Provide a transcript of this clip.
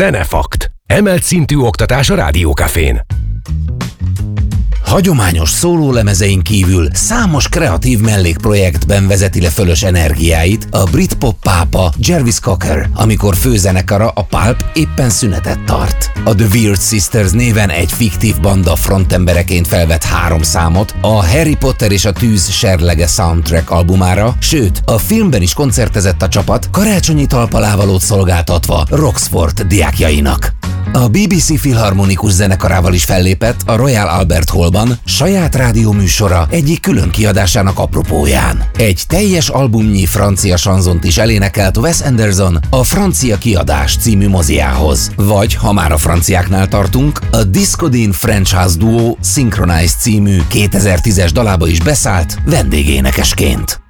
Zenefakt. Emelt szintű oktatás a Rádiókafén. Hagyományos szólólemezein kívül számos kreatív mellékprojektben vezeti le fölös energiáit a britpop pápa Jarvis Cocker, amikor főzenekara a Pulp éppen szünetet tart. A The Weird Sisters néven egy fiktív banda frontembereként felvett 3 számot a Harry Potter és a tűz serlege soundtrack albumára, sőt, a filmben is koncertezett a csapat, karácsonyi talpalávalót szolgáltatva Roxford diákjainak. A BBC Filharmonikus zenekarával is fellépett a Royal Albert Hallban saját rádióműsora egyik külön kiadásának apropóján. Egy teljes albumnyi francia sanzont is elénekelt Wes Anderson a Francia kiadás című moziához. Vagy, ha már a franciáknál tartunk, a Discodin French House Duo Synchronize című 2010-es dalába is beszállt vendégénekesként.